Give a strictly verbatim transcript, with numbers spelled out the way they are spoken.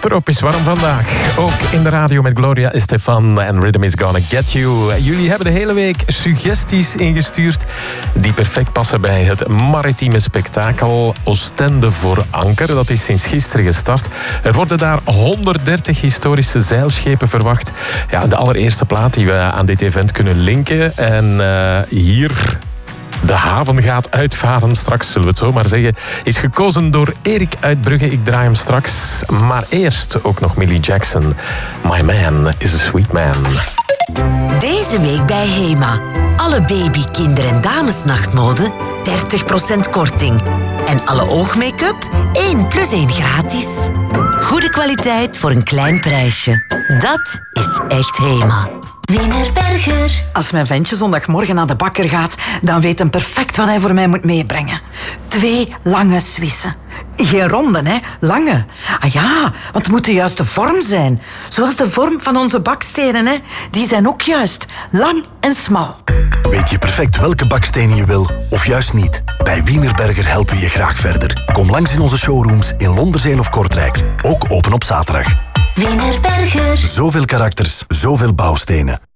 Trop is warm vandaag. Ook in de radio met Gloria Estefan en Rhythm is Gonna Get You. Jullie hebben de hele week suggesties ingestuurd die perfect passen bij het maritieme spektakel Oostende voor Anker. Dat is sinds gisteren gestart. Er worden daar honderddertig historische zeilschepen verwacht. Ja, de allereerste plaat die we aan dit event kunnen linken. En uh, hier... De haven gaat uitvaren straks, zullen we het zo maar zeggen. Is gekozen door Erik uit Brugge. Ik draai hem straks. Maar eerst ook nog Millie Jackson. My man is a sweet man. Deze week bij Hema. Alle baby, kinder- en damesnachtmode dertig procent korting. En alle oogmake-up één plus één gratis. Goede kwaliteit voor een klein prijsje. Dat is echt Hema. Wienerberger. Als mijn ventje zondagmorgen naar de bakker gaat, dan weet hij perfect wat hij voor mij moet meebrengen. Twee lange Swissen. Geen ronde, hè? Lange. Ah ja, want het moet de juiste vorm zijn. Zoals de vorm van onze bakstenen, hè? Die zijn ook juist. Lang en smal. Weet je perfect welke bakstenen je wil, of juist niet? Bij Wienerberger helpen we je graag verder. Kom langs in onze showrooms in Londerzeel of Kortrijk. Ook open op zaterdag. Wienerberger. Zoveel karakters, zoveel bouwstenen.